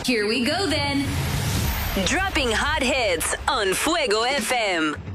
Here we go then. Dropping hot hits on Fuego FM.